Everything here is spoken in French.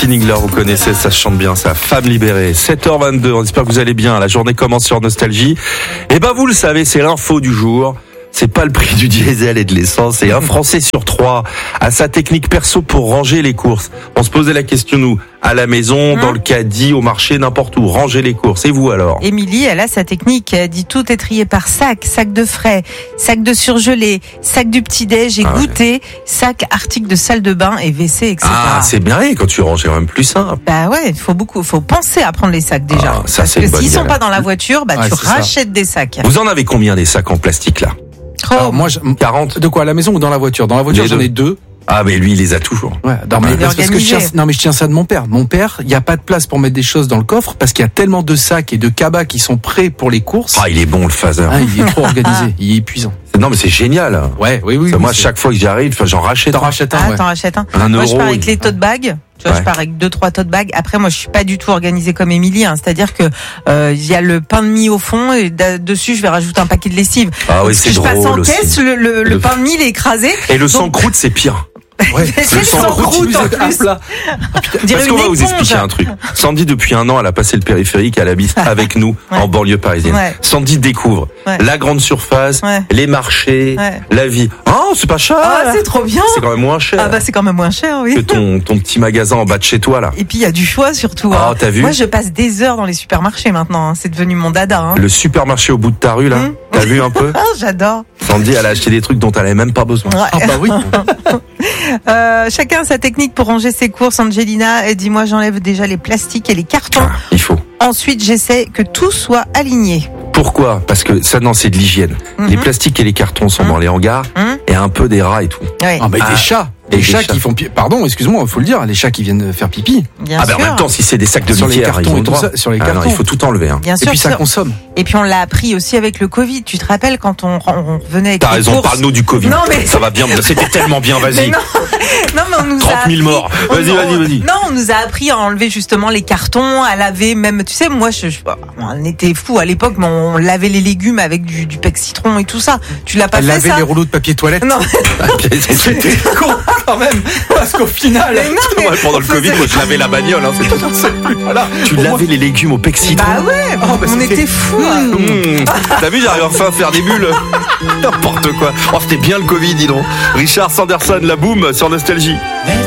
Christine Hingler, vous connaissez, ça se chante bien, ça. Femme libérée. 7h22, on espère que vous allez bien. La journée commence sur Nostalgie. Et ben, vous le savez, c'est l'info du jour. C'est pas le prix du diesel et de l'essence. C'est un Français sur 3 a sa technique perso pour ranger les courses. On se posait la question, nous, à la maison, dans le caddie, au marché, n'importe où. Ranger les courses. Et vous, alors? Émilie, elle a sa technique. Elle dit tout est trié par sac de frais, sac de surgelé, sac du petit-déj et goûter, sac article de salle de bain et WC, etc. Ah, c'est bien, et quand tu ranges, c'est quand même plus simple. Bah ouais, faut penser à prendre les sacs déjà. Ça, parce c'est une que bonne s'ils sont idée. pas dans la voiture, tu rachètes des sacs. Vous en avez combien des sacs en plastique, là? Alors moi, 40. de quoi, à la maison ou dans la voiture? Dans la voiture, j'en ai 2. Ah, mais lui, il les a toujours. Ouais, parce que je tiens ça de mon père. Mon père, il y a pas de place pour mettre des choses dans le coffre parce qu'il y a tellement de sacs et de cabas qui sont prêts pour les courses. Ah, il est bon, le phaser. Il est trop organisé, il est épuisant. Non, mais c'est génial. Ouais, oui. Moi, chaque fois que j'y arrive, j'en rachète. T'en rachètes un, ouais. T'en rachètes un. Moi, je pars avec les tote bags. Tu vois, je pars avec 2-3 tote bags. Après, moi, je suis pas du tout organisée comme Émilie, C'est-à-dire que, il y a le pain de mie au fond et dessus, je vais rajouter un paquet de lessive. Ah oui, c'est drôle. Je passe en aussi. caisse, le pain de mie, il est écrasé. Et le sans-croûte, c'est pire. Ouais, C'est le sans-croûte en plus. Parce qu'on va vous expliquer un truc. Sandy, depuis 1 an, elle a passé le périphérique, elle habite avec nous en banlieue parisienne. Ouais. Sandy découvre la grande surface, les marchés, la vie. Oh, c'est pas cher. Ah, c'est trop bien. C'est quand même moins cher. Ah bah c'est quand même moins cher, oui. Que ton petit magasin en bas de chez toi, là. Et puis il y a du choix surtout. Ah, t'as vu? Moi, je passe des heures dans les supermarchés maintenant. C'est devenu mon dada. Le supermarché au bout de ta rue, là. T'as vu un peu? Ah, j'adore. Sandy, elle a acheté des trucs dont elle avait même pas besoin. Ouais. Ah bah oui. Chacun a sa technique pour ranger ses courses. Angelina, elle dit moi j'enlève déjà les plastiques et les cartons. Il faut. Ensuite, j'essaie que tout soit aligné. Pourquoi? Parce que ça, non, c'est de l'hygiène. Les plastiques et les cartons sont dans les hangars et un peu des rats et tout. Ouais. Ah, mais des chats. Des chats qui font pardon, excuse-moi, faut le dire, les chats qui viennent faire pipi. Bien Ah, sûr. en même temps, si c'est des sacs de Sur les litière, cartons ils ont et le tout droit. ça, sur les Non, cartons. il faut tout enlever, Bien Et sûr. puis ça consomme. Et puis on l'a appris aussi avec le Covid. Tu te rappelles quand on revenait avec T'as les raison, courses. parle-nous du Covid. Non, mais- Ça va bien, c'était tellement bien, Mais vas-y. non, mais on nous 30 a 000 morts. Vas-y. Non, on nous a appris à enlever justement les cartons, à laver même. Tu sais, moi, on était fous à l'époque, mais on lavait les légumes avec du pec citron et tout ça. Tu l'as pas fait Laver ça? les rouleaux de papier toilette. Non. C'était con quand même, parce qu'au final. Mais non, mais Ouais, pendant le Covid, moi, je lavais la bagnole. Voilà. Tu lavais les légumes au pec citron. Bah ouais, Oh, bah, on c'était- était fous. T'as vu, j'arrive enfin à faire des bulles. N'importe quoi. Oh, c'était bien le Covid, dis donc. Richard Sanderson, la boum sur Nostalgie. Mais